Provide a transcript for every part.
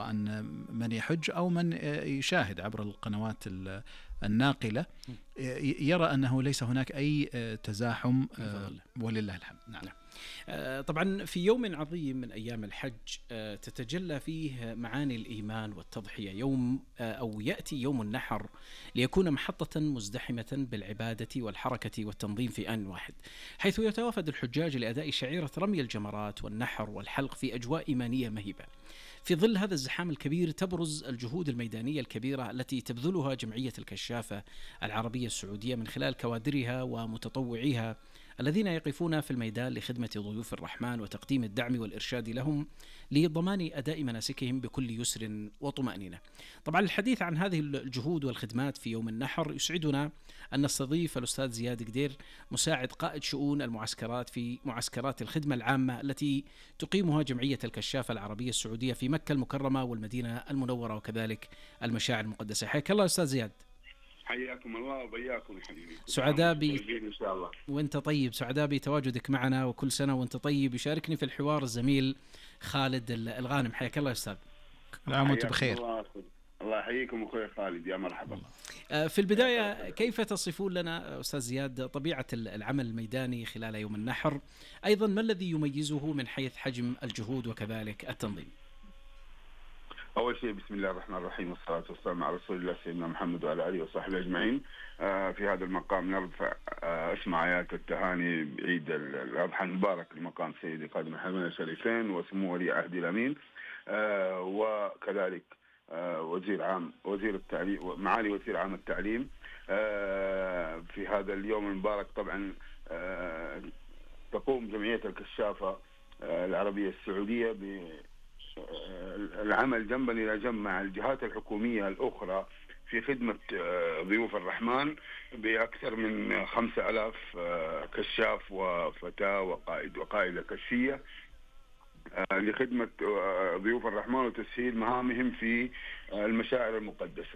سواء من يحج أو من يشاهد عبر القنوات الناقلة يرى أنه ليس هناك أي تزاحم ولله الحمد. نعم. طبعا في يوم عظيم من أيام الحج تتجلى فيه معاني الإيمان والتضحية، يوم أو يأتي يوم النحر ليكون محطة مزدحمة بالعبادة والحركة والتنظيم في آن واحد، حيث يتوافد الحجاج لأداء شعيرة رمي الجمرات والنحر والحلق في أجواء إيمانية مهيبة. في ظل هذا الزحام الكبير تبرز الجهود الميدانية الكبيرة التي تبذلها جمعية الكشافة العربية السعودية من خلال كوادرها ومتطوعيها الذين يقفون في الميدان لخدمة ضيوف الرحمن وتقديم الدعم والإرشاد لهم لضمان أداء مناسكهم بكل يسر وطمأنينة. طبعا الحديث عن هذه الجهود والخدمات في يوم النحر يسعدنا أن نستضيف الأستاذ زياد قدير، مساعد قائد شؤون المعسكرات في معسكرات الخدمة العامة التي تقيمها جمعية الكشافة العربية السعودية في مكة المكرمة والمدينة المنورة وكذلك المشاعر المقدسة. حياك الله أستاذ زياد. حياكم الله وبياكم يا حبيبي. سعداء إن شاء الله. وانت طيب، سعداء بتواجدك معنا وكل سنة وانت طيب. يشاركني في الحوار الزميل خالد الغانم. حياك الله أستاذ. نعم وانت بخير. الله يحييكم أخوي خالد، يا مرحبا. في البداية كيف تصفون لنا أستاذ زياد طبيعة العمل الميداني خلال يوم النحر؟ أيضا ما الذي يميزه من حيث حجم الجهود وكذلك التنظيم؟ أول شيء بسم الله الرحمن الرحيم والصلاة والسلام على رسول الله سيدنا محمد وعلى آله وصحبه أجمعين. في هذا المقام نرفع اسمع آيات التهاني بعيد الأضحى المبارك لمقام سيدي قادم الحرمين الشريفين وسمو ولي عهد الأمين، وكذلك وزير التعليم معالي وزير عام التعليم. في هذا اليوم المبارك طبعا تقوم جمعية الكشافة العربية السعودية العمل جنبا إلى جنب مع الجهات الحكومية الأخرى في خدمة ضيوف الرحمن بأكثر من 5000 كشاف وفتاة وقائدة كشفية لخدمة ضيوف الرحمن وتسهيل مهامهم في المشاعر المقدسة.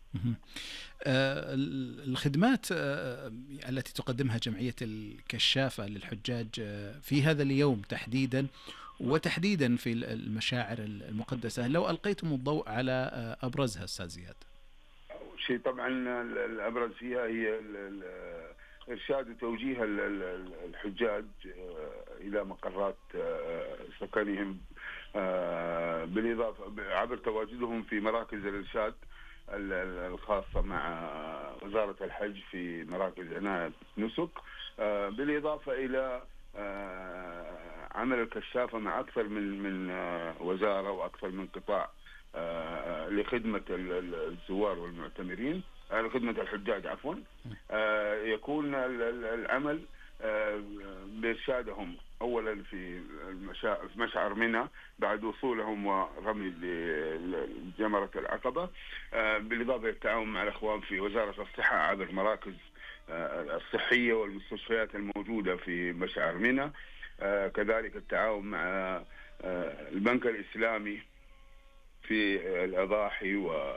الخدمات التي تقدمها جمعية الكشافة للحجاج في هذا اليوم تحديدا وتحديدا في المشاعر المقدسة، لو ألقيتم الضوء على أبرزها أستاذ زياد. شيء طبعا الأبرز فيها هي إرشاد وتوجيه الحجاج إلى مقرات سكنهم، بالإضافة عبر تواجدهم في مراكز الإرشاد الخاصة مع وزارة الحج في مراكز عناية نسك، بالإضافة إلى عمل الكشافة مع أكثر من وزارة وأكثر من قطاع لخدمة الزوار والمعتمرين، لخدمة الحجاج عفوا. يكون العمل بإرشادهم أولا في مشعر منى بعد وصولهم ورمي جمرة العقبة، بالإضافة للتعاون مع الأخوان في وزارة الصحة عبر مراكز الصحية والمستشفيات الموجودة في مشعر منى، كذلك التعاون مع البنك الإسلامي في الأضاحي و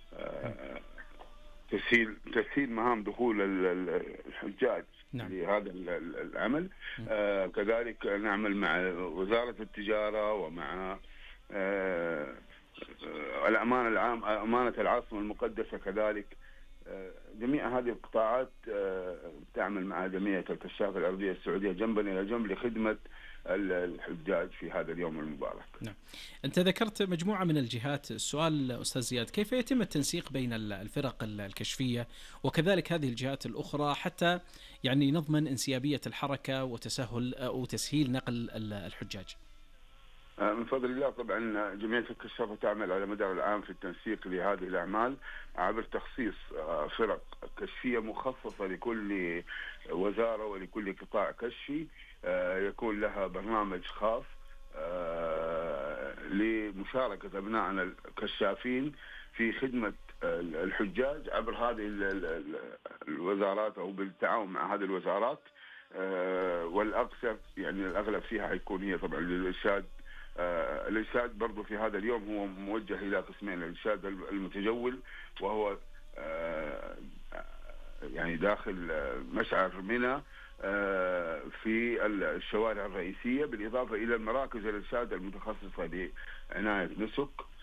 تسهيل مهام دخول الحجاج لهذا العمل. كذلك نعمل مع وزارة التجارة ومع الأمانة العامة أمانة العاصمة المقدسة، كذلك جميع هذه القطاعات تعمل مع جمعية الكشافة العربية السعودية جنبا إلى جنب لخدمة الحجاج في هذا اليوم المبارك. نعم. أنت ذكرت مجموعة من الجهات، السؤال أستاذ زياد كيف يتم التنسيق بين الفرق الكشفية وكذلك هذه الجهات الأخرى حتى يعني نضمن انسيابية الحركة وتسهل أو تسهيل نقل الحجاج؟ من فضل الله طبعا جمعية الكشافة تعمل على مدار العام في التنسيق لهذه الأعمال عبر تخصيص فرق كشفية مخصصة لكل وزارة ولكل قطاع كشفي، يكون لها برنامج خاص لمشاركة أبنائنا الكشافين في خدمة الحجاج عبر هذه الوزارات أو بالتعاون مع هذه الوزارات، والأكثر يعني الأغلب فيها حيكون هي طبعا للإرشاد. الإرشاد برضو في هذا اليوم هو موجه إلى قسمين، الإرشاد المتجول وهو يعني داخل مشعر منى في الشوارع الرئيسية، بالإضافة إلى المراكز الإرشاد المتخصصة لعناية نسك